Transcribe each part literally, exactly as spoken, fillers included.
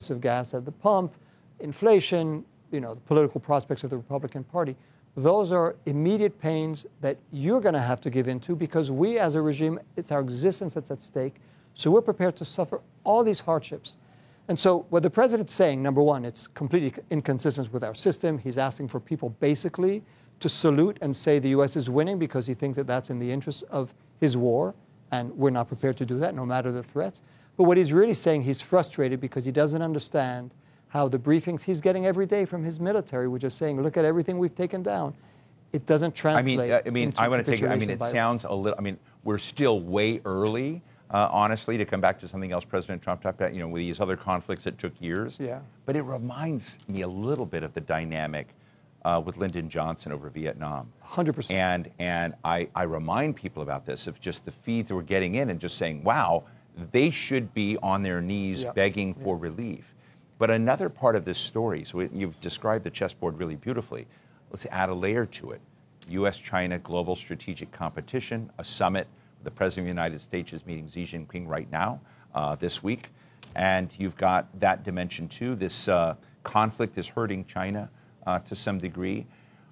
price of gas at the pump, inflation, you know, the political prospects of the Republican Party. Those are immediate pains that you're going to have to give into because we as a regime, it's our existence that's at stake. So we're prepared to suffer all these hardships. And so what the president's saying, number one, it's completely inconsistent with our system. He's asking for people basically to salute and say the U S is winning because he thinks that that's in the interest of his war. And we're not prepared to do that, no matter the threats. But what he's really saying, he's frustrated because he doesn't understand how the briefings he's getting every day from his military, which is saying, look at everything we've taken down. It doesn't translate. I mean, I mean, I want to take. I mean, it sounds a little. I mean, we're still way early, uh, honestly, to come back to something else President Trump talked about. You know, with these other conflicts that took years. Yeah. But it reminds me a little bit of the dynamic uh, with Lyndon Johnson over Vietnam. one hundred percent. And and I I remind people about this of just the feeds that we're getting in and just saying, wow, they should be on their knees yeah. begging for yeah. relief. But another part of this story, so you've described the chessboard really beautifully. Let's add a layer to it. U S China global strategic competition, a summit. The President of the United States is meeting Xi Jinping right now, uh, this week. And you've got that dimension too. This uh, conflict is hurting China uh, to some degree.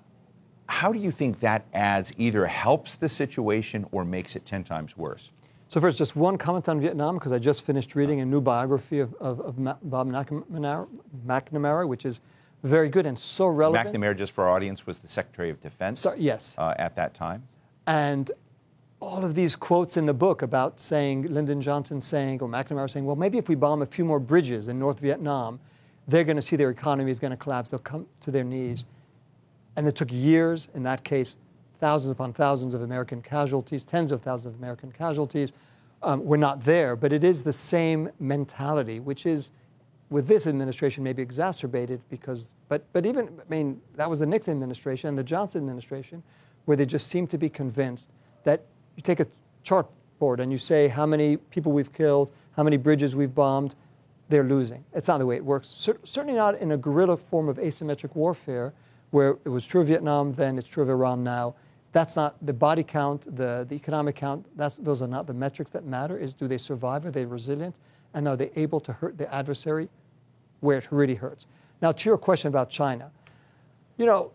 How do you think that adds, either helps the situation or makes it ten times worse? So first, just one comment on Vietnam, because I just finished reading a new biography of, of, of Ma- Bob McNamara, McNamara, which is very good and so relevant. McNamara, just for our audience, was the Secretary of Defense so, yes. uh, at that time. And all of these quotes in the book about saying, Lyndon Johnson saying, or McNamara saying, well, maybe if we bomb a few more bridges in North Vietnam, they're going to see their economy is going to collapse. They'll come to their knees. And it took years, in that case, thousands upon thousands of American casualties, tens of thousands of American casualties. Um, we're not there, but it is the same mentality, which is, with this administration, maybe exacerbated because, but but even, I mean, that was the Nixon administration and the Johnson administration, where they just seem to be convinced that you take a chartboard and you say how many people we've killed, how many bridges we've bombed, they're losing. It's not the way it works. Cer- certainly not in a guerrilla form of asymmetric warfare, where it was true of Vietnam then, it's true of Iran now. That's not the body count, the, the economic count, that's, those are not the metrics that matter. Is do they survive, are they resilient, and are they able to hurt the adversary where it really hurts? Now, to your question about China, you know,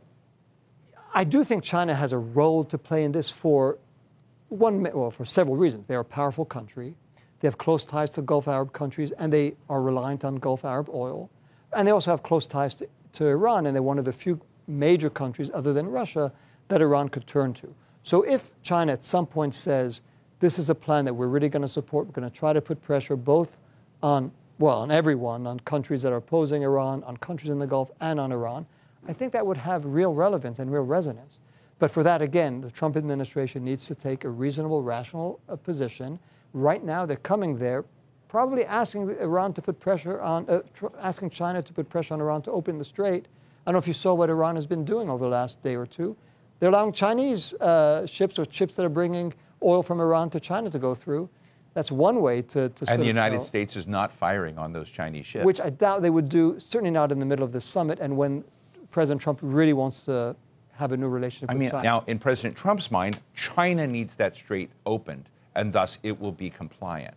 I do think China has a role to play in this for one, well, for several reasons. They're a powerful country, they have close ties to Gulf Arab countries, and they are reliant on Gulf Arab oil. And they also have close ties to, to Iran, and they're one of the few major countries other than Russia that Iran could turn to. So if China at some point says, this is a plan that we're really going to support, we're going to try to put pressure both on, well, on everyone, on countries that are opposing Iran, on countries in the Gulf, and on Iran, I think that would have real relevance and real resonance. But for that, again, the Trump administration needs to take a reasonable, rational uh, position. Right now, they're coming there, probably asking Iran to put pressure on, uh, tr- asking China to put pressure on Iran to open the strait. I don't know if you saw what Iran has been doing over the last day or two. They're allowing Chinese uh, ships or ships that are bringing oil from Iran to China to go through. That's one way to... to and the United you know, States is not firing on those Chinese ships. Which I doubt they would do, certainly not in the middle of this summit and when President Trump really wants to have a new relationship I with mean, China. now, in President Trump's mind, China needs that strait opened, and thus it will be compliant.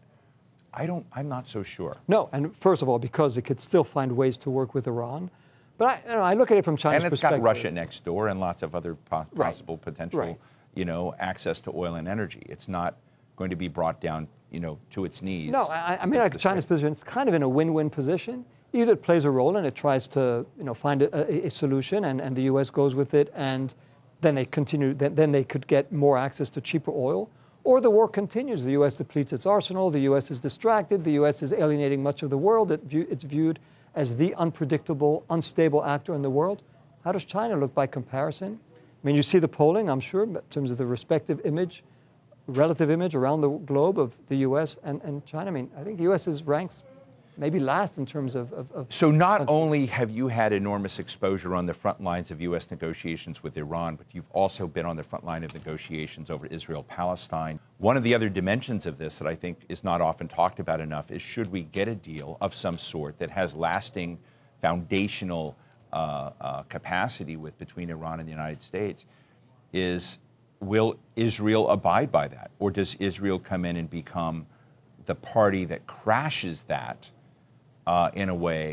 I don't, I'm not so sure. No, and first of all, because it could still find ways to work with Iran. But I, you know, I look at it from China's perspective. And it's perspective. got Russia next door and lots of other po- Right. possible potential, Right. you know, access to oil and energy. It's not going to be brought down, you know, to its knees. No, I, I mean, like China's position, it's kind of in a win-win position. Either it plays a role and it tries to, you know, find a, a, a solution, and, and the U S goes with it, and then they continue. Then, then they could get more access to cheaper oil, or the war continues. The U S depletes its arsenal. The U S is distracted. The U S is alienating much of the world. It view, it's viewed as the unpredictable, unstable actor in the world. How does China look by comparison? I mean, you see the polling, I'm sure, in terms of the respective image, relative image around the globe of the U S and, and China. I mean, I think the U S is ranks maybe last in terms of... of, of so not countries. Only have you had enormous exposure on the front lines of U S negotiations with Iran, but you've also been on the front line of negotiations over Israel-Palestine. One of the other dimensions of this that I think is not often talked about enough is, should we get a deal of some sort that has lasting foundational uh, uh, capacity with between Iran and the United States, is, will Israel abide by that? Or does Israel come in and become the party that crashes that Uh, in a way